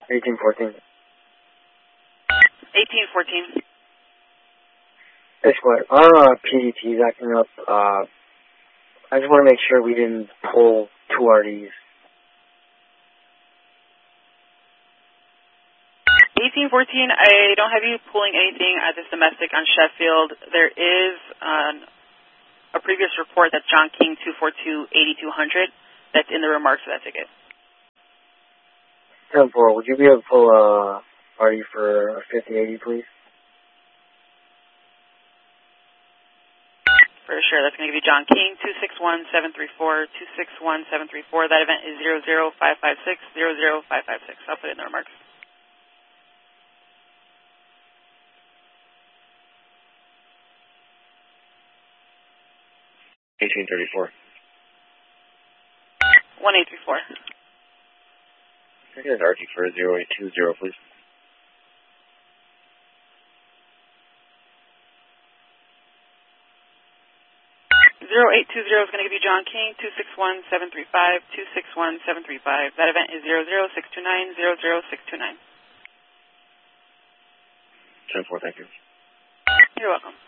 1814. 1814. That's what. Our PDT is acting up. I just want to make sure we didn't pull 2 RDs. 1814, I don't have you pulling anything at this domestic on Sheffield. There is a previous report that's John King 242-8200 that's in the remarks of that ticket. 10-4, would you be able to pull RD for a 5080, please? For sure, that's going to give you John King 261734, 261734. That event is 00556, 00556. I'll put it in the remarks. $1834. 1834. Here's RT for 0820, please. 0820 is going to give you John King 261735, 261735. That event is 00629, 00629. 10-4, thank you. You're welcome.